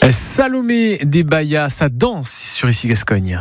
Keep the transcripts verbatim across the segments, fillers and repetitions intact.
Salomé Desbaya, ça danse sur Ici Gascogne.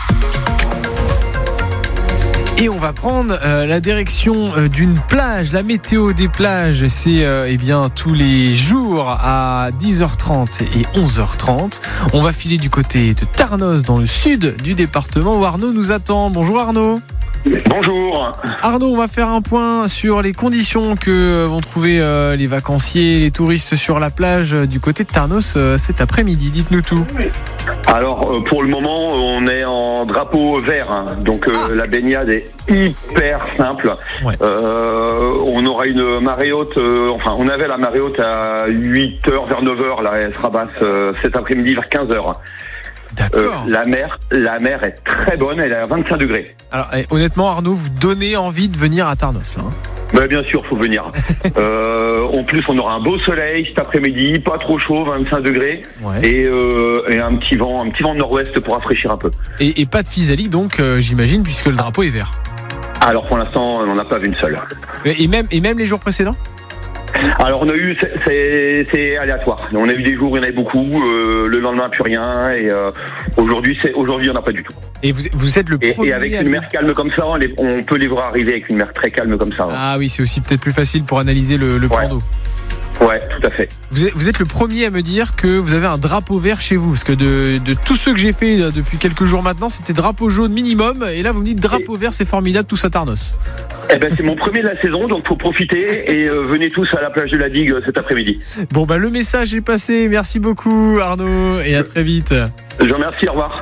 Et on va prendre euh, la direction euh, d'une plage, la météo des plages, c'est euh, eh bien tous les jours à dix heures trente et onze heures trente. On va filer du côté de Tarnos dans le sud du département où Arnaud nous attend. Bonjour Arnaud. Bonjour. Arnaud, on va faire un point sur les conditions que vont trouver euh, les vacanciers, les touristes sur la plage euh, du côté de Tarnos euh, cet après-midi. Dites-nous tout. Alors euh, pour le moment on est en drapeau vert, hein. donc euh, ah. la baignade est hyper simple. Ouais. Euh, on aura une marée haute, euh, enfin on avait la marée haute à huit heures vers neuf heures, là elle sera basse euh, cet après-midi vers quinze heures. D'accord. Euh, la mer, la mer est très bonne, elle est à vingt-cinq degrés. Alors eh, honnêtement Arnaud, vous donnez envie de venir à Tarnos là. Hein. Ben, bien sûr, faut venir. euh, en plus, on aura un beau soleil cet après-midi, pas trop chaud, vingt-cinq degrés, ouais. et, euh, et un petit vent, un petit vent de nord-ouest pour rafraîchir un peu. Et, et pas de physalie donc, euh, j'imagine, puisque le drapeau est vert. Alors pour l'instant, on n'en a pas vu une seule. Et même, et même les jours précédents ? Alors on a eu, c'est, c'est, c'est aléatoire. On a eu des jours où il y en avait beaucoup, euh, le lendemain plus rien, et euh, aujourd'hui, c'est, aujourd'hui il n'y en a pas du tout. Et vous, vous êtes le premier. Et, et avec une mer calme comme ça, on, les, on peut les voir arriver avec une mer très calme comme ça. Hein. Ah oui, c'est aussi peut-être plus facile pour analyser le, le ouais. plan d'eau. Ouais, tout à fait. Vous êtes, vous êtes le premier à me dire que vous avez un drapeau vert chez vous, parce que de, de tous ceux que j'ai fait depuis quelques jours maintenant, c'était drapeau jaune minimum, et là vous me dites drapeau et... vert, c'est formidable, tous à Tarnos. Eh ben c'est mon premier de la saison, donc faut profiter et euh, venez tous à la plage de la Digue euh, cet après-midi. Bon bah le message est passé, merci beaucoup Arnaud, et à très vite. Je vous remercie, au revoir.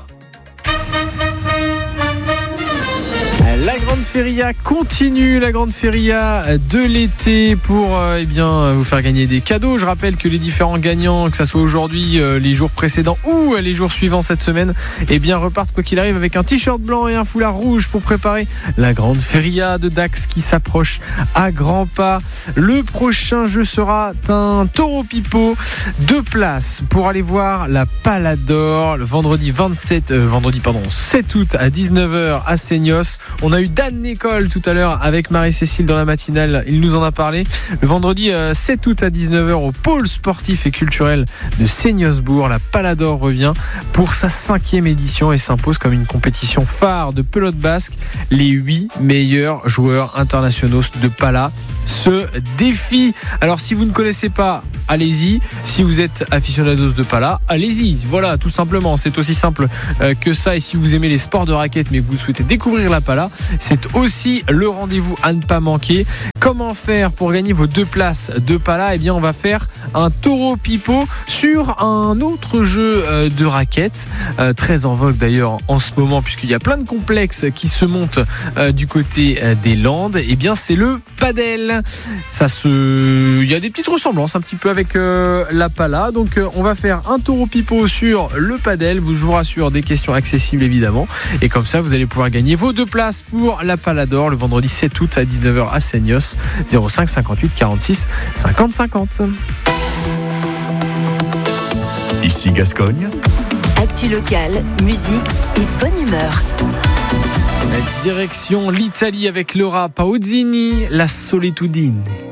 La Grande Feria continue, la Grande Feria de l'été pour euh, eh bien, vous faire gagner des cadeaux. Je rappelle que les différents gagnants, que ce soit aujourd'hui, euh, les jours précédents ou les jours suivants cette semaine, eh bien, repartent quoi qu'il arrive avec un t-shirt blanc et un foulard rouge pour préparer la Grande Feria de Dax qui s'approche à grands pas. Le prochain jeu sera un taureau pipeau. Deux places pour aller voir la Palador le vendredi vingt-sept, euh, vendredi pardon, sept août à dix-neuf heures à Seignos. On a eu Dan Nicole tout à l'heure avec Marie-Cécile dans la matinale, il nous en a parlé. Le vendredi sept août à dix-neuf heures au pôle sportif et culturel de Seignosbourg, la Palador revient pour sa cinquième édition et s'impose comme une compétition phare de pelote basque. Les huit meilleurs joueurs internationaux de Pala se défient. Alors si vous ne connaissez pas, allez-y. Si vous êtes aficionados de Pala, allez-y. Voilà, tout simplement, c'est aussi simple que ça. Et si vous aimez les sports de raquettes mais que vous souhaitez découvrir la Pala, c'est aussi le rendez-vous à ne pas manquer. Comment faire pour gagner vos deux places de Pala ? Eh bien, on va faire un taureau pipeau sur un autre jeu de raquettes, euh, très en vogue d'ailleurs en ce moment, puisqu'il y a plein de complexes qui se montent euh, du côté euh, des Landes. Eh bien, c'est le padel. Ça se, il y a des petites ressemblances un petit peu avec euh, la Pala. Donc, euh, on va faire un taureau pipeau sur le padel. Je vous rassure, des questions accessibles évidemment. Et comme ça, vous allez pouvoir gagner vos deux places pour la Palador le vendredi sept août à dix-neuf heures à Seignos. zéro cinq cinquante-huit quarante-six cinquante cinquante. Ici Gascogne. Actu locale, musique et bonne humeur. La direction l'Italie avec Laura Pausini, La Solitudine.